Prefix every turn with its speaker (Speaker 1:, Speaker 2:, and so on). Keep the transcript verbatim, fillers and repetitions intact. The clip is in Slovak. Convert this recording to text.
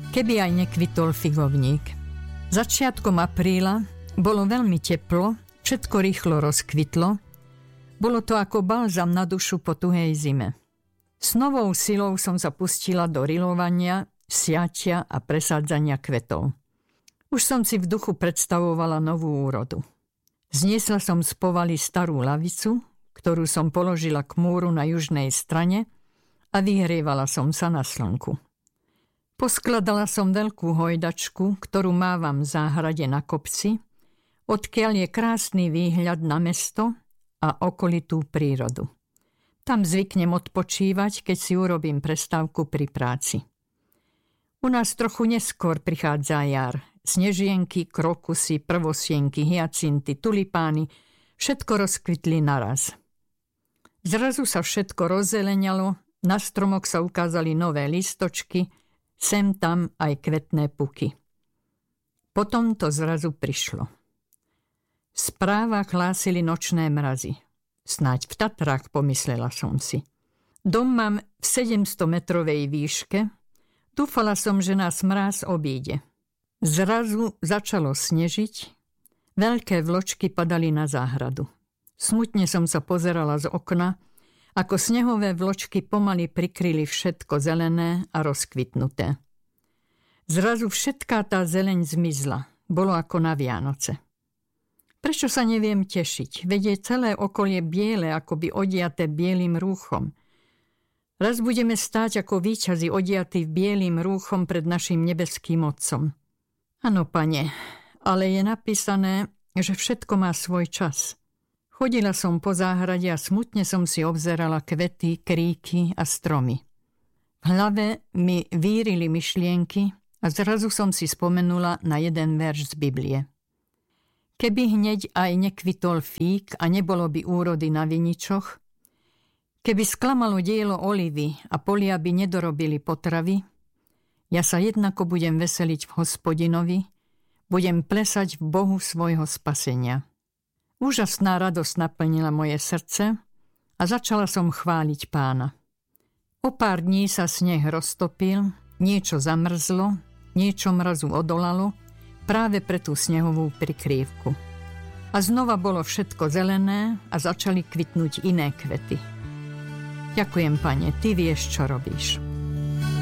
Speaker 1: Keby aj nekvitol figovník. Začiatkom apríla bolo veľmi teplo, všetko rýchlo rozkvitlo. Bolo to ako balzam na dušu po tuhej zime. S novou silou som sa pustila do rilovania, siatia a presádzania kvetov. Už som si v duchu predstavovala novú úrodu. Zniesla som z povaly starú lavicu, ktorú som položila k múru na južnej strane a vyhrievala som sa na slnku. Poskladala som veľkú hojdačku, ktorú mávam v záhrade na kopci, odkiaľ je krásny výhľad na mesto a okolitú prírodu. Tam zvyknem odpočívať, keď si urobím prestávku pri práci. U nás trochu neskôr prichádza jar. Snežienky, krokusy, prvosienky, hyacinty, tulipány, všetko rozkvitli naraz. Zrazu sa všetko rozzelenialo, na stromoch sa ukázali nové listočky, sem tam aj kvetné puky. Potom to zrazu prišlo. V správach hlásili nočné mrazy. Snáď v Tatrách, pomyslela som si. Dom mám v sedemstometrovej výške. Dúfala som, že nás mráz obíde. Zrazu začalo snežiť. Veľké vločky padali na záhradu. Smutne som sa pozerala z okna, ako snehové vločky pomaly prikryli všetko zelené a rozkvitnuté. Zrazu všetká tá zeleň zmizla. Bolo ako na Vianoce. Prečo sa neviem tešiť? Veď je celé okolie biele, akoby odiaté bielým rúchom. Raz budeme stáť ako víťazi odiatí bielým rúchom pred našim nebeským Otcom. Áno, Pane, ale je napísané, že všetko má svoj čas. Chodila som po záhrade a smutne som si obzerala kvety, kríky a stromy. V hlave mi vírili myšlienky a zrazu som si spomenula na jeden verš z Biblie. Keby hneď aj nekvitol fík a nebolo by úrody na viničoch, keby sklamalo dielo olivy a polia by nedorobili potravy, ja sa jednako budem veseliť v Hospodinovi, budem plesať v Bohu svojho spasenia. Úžasná radosť naplnila moje srdce a začala som chváliť Pána. O pár dní sa sneh roztopil, niečo zamrzlo, niečo mrazu odolalo, práve pre tú snehovú prikrývku. A znova bolo všetko zelené a začali kvitnúť iné kvety. Ďakujem, Pane, Ty vieš, čo robíš.